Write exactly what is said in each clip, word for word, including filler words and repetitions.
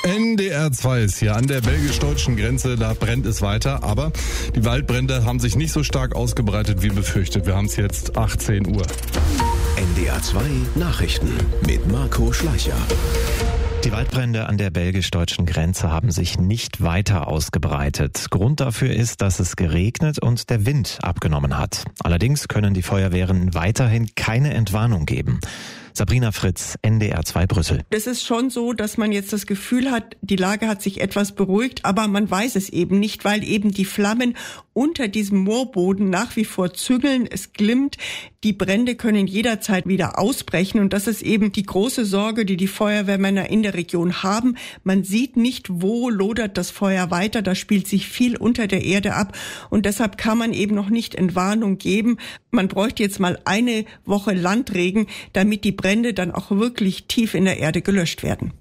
N D R zwei ist hier an der belgisch-deutschen Grenze, da brennt es weiter, aber die Waldbrände haben sich nicht so stark ausgebreitet wie befürchtet. Wir haben es jetzt achtzehn Uhr. N D R zwei Nachrichten mit Marco Schleicher. Die Waldbrände an der belgisch-deutschen Grenze haben sich nicht weiter ausgebreitet. Grund dafür ist, dass es geregnet und der Wind abgenommen hat. Allerdings können die Feuerwehren weiterhin keine Entwarnung geben. Sabrina Fritz, N D R zwei Brüssel. Es ist schon so, dass man jetzt das Gefühl hat, die Lage hat sich etwas beruhigt, aber man weiß es eben nicht, weil eben die Flammen unter diesem Moorboden nach wie vor zügeln. Es glimmt. Die Brände können jederzeit wieder ausbrechen und das ist eben die große Sorge, die die Feuerwehrmänner in der Region haben. Man sieht nicht, wo lodert das Feuer weiter. Da spielt sich viel unter der Erde ab und deshalb kann man eben noch nicht Entwarnung geben. Man bräuchte jetzt mal eine Woche Landregen, damit die Brände dann auch wirklich tief in der Erde gelöscht werden.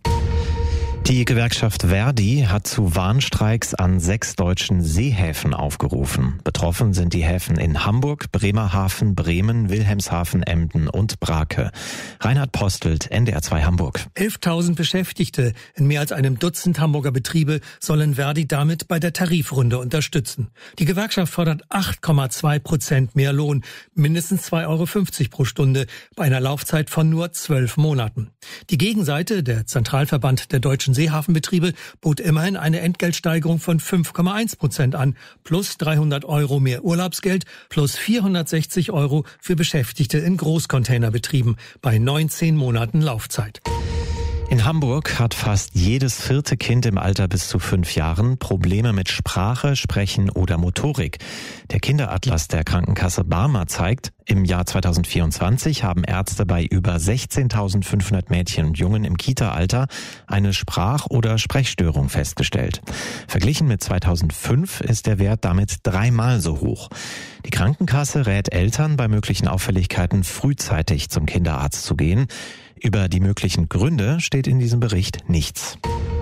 Die Gewerkschaft Verdi hat zu Warnstreiks an sechs deutschen Seehäfen aufgerufen. Betroffen sind die Häfen in Hamburg, Bremerhaven, Bremen, Wilhelmshaven, Emden und Brake. Reinhard Postelt, N D R zwei Hamburg. elftausend Beschäftigte in mehr als einem Dutzend Hamburger Betriebe sollen Verdi damit bei der Tarifrunde unterstützen. Die Gewerkschaft fordert acht Komma zwei Prozent mehr Lohn, mindestens zwei Euro fünfzig pro Stunde, bei einer Laufzeit von nur zwölf Monaten. Die Gegenseite, der Zentralverband der deutschen Seehafenbetriebe, bot immerhin eine Entgeltsteigerung von fünf Komma eins Prozent an, plus dreihundert Euro mehr Urlaubsgeld, plus vierhundertsechzig Euro für Beschäftigte in Großcontainerbetrieben bei neunzehn Monaten Laufzeit. In Hamburg hat fast jedes vierte Kind im Alter bis zu fünf Jahren Probleme mit Sprache, Sprechen oder Motorik. Der Kinderatlas der Krankenkasse Barmer zeigt, im Jahr zweitausendvierundzwanzig haben Ärzte bei über sechzehntausendfünfhundert Mädchen und Jungen im Kita-Alter eine Sprach- oder Sprechstörung festgestellt. Verglichen mit zweitausendfünf ist der Wert damit dreimal so hoch. Die Krankenkasse rät Eltern, bei möglichen Auffälligkeiten frühzeitig zum Kinderarzt zu gehen. Über die möglichen Gründe steht in diesem Bericht nichts.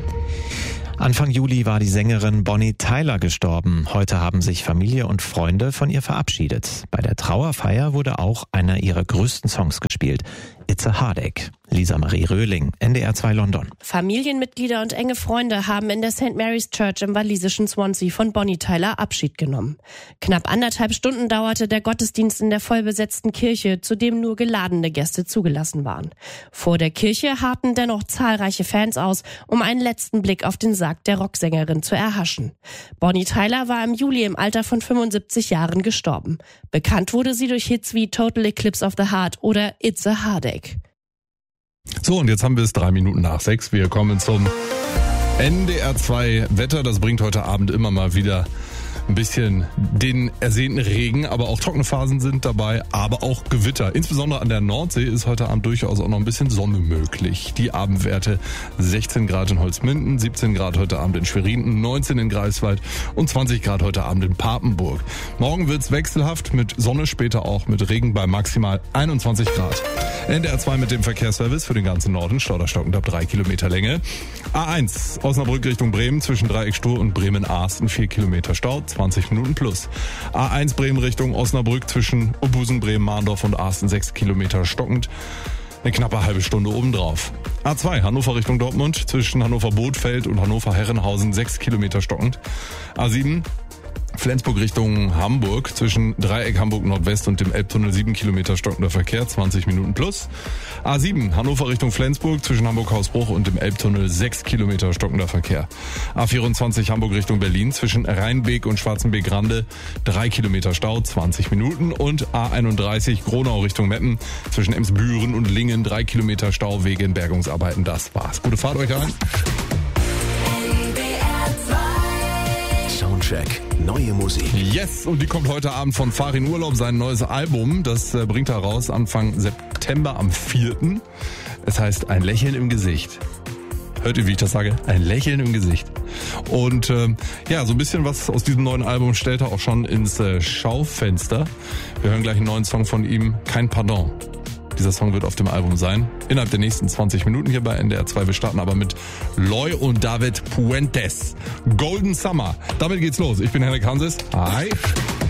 Anfang Juli war die Sängerin Bonnie Tyler gestorben. Heute haben sich Familie und Freunde von ihr verabschiedet. Bei der Trauerfeier wurde auch einer ihrer größten Songs gespielt, It's a Heartache. Lisa Marie Röhling, N D R zwei London. Familienmitglieder und enge Freunde haben in der Saint Mary's Church im walisischen Swansea von Bonnie Tyler Abschied genommen. Knapp anderthalb Stunden dauerte der Gottesdienst in der vollbesetzten Kirche, zu dem nur geladene Gäste zugelassen waren. Vor der Kirche harrten dennoch zahlreiche Fans aus, um einen letzten Blick auf den Sarg der Rocksängerin zu erhaschen. Bonnie Tyler war im Juli im Alter von fünfundsiebzig Jahren gestorben. Bekannt wurde sie durch Hits wie Total Eclipse of the Heart oder It's a Heartache. So, und jetzt haben wir es drei Minuten nach sechs. Wir kommen zum N D R zwei Wetter. Das bringt heute Abend immer mal wieder ein bisschen den ersehnten Regen, aber auch trockene Phasen sind dabei, aber auch Gewitter. Insbesondere an der Nordsee ist heute Abend durchaus auch noch ein bisschen Sonne möglich. Die Abendwerte sechzehn Grad in Holzminden, siebzehn Grad heute Abend in Schwerin, neunzehn in Greifswald und zwanzig Grad heute Abend in Papenburg. Morgen wird's wechselhaft mit Sonne, später auch mit Regen bei maximal einundzwanzig Grad. N D R zwei mit dem Verkehrsservice für den ganzen Norden, stauderstockend ab drei Kilometer Länge. A eins, Osnabrück Richtung Bremen, zwischen Dreieckstuhl und Bremen-Aasten, vier Kilometer Stau, zwanzig Minuten plus. A eins Bremen Richtung Osnabrück, zwischen Obusen, Bremen, Mahndorf und Aasten, sechs Kilometer stockend. Eine knappe halbe Stunde obendrauf. A zwei, Hannover Richtung Dortmund, zwischen Hannover-Bothfeld und Hannover-Herrenhausen, sechs Kilometer stockend. A sieben, Flensburg Richtung Hamburg, zwischen Dreieck Hamburg Nordwest und dem Elbtunnel, sieben Kilometer stockender Verkehr, zwanzig Minuten plus. A sieben, Hannover Richtung Flensburg, zwischen Hamburg-Hausbruch und dem Elbtunnel, sechs Kilometer stockender Verkehr. A vierundzwanzig, Hamburg Richtung Berlin, zwischen Rheinbeek und Schwarzenbeek-Rande, drei Kilometer Stau, zwanzig Minuten. Und A einunddreißig, Gronau Richtung Meppen, zwischen Emsbüren und Lingen, drei Kilometer Stau wegen Bergungsarbeiten. Das war's. Gute Fahrt euch allen. Soundcheck. Neue Musik. Yes, und die kommt heute Abend von Farin Urlaub, sein neues Album. Das äh, bringt er raus Anfang September am vierten Es heißt Ein Lächeln im Gesicht. Hört ihr, wie ich das sage? Ein Lächeln im Gesicht. Und äh, ja, so ein bisschen was aus diesem neuen Album stellt er auch schon ins äh, Schaufenster. Wir hören gleich einen neuen Song von ihm, Kein Pardon. Dieser Song wird auf dem Album sein. Innerhalb der nächsten zwanzig Minuten hier bei N D R zwei. Wir starten aber mit Loy und David Puentes. Golden Summer. Damit geht's los. Ich bin Henrik Hanses. Hi.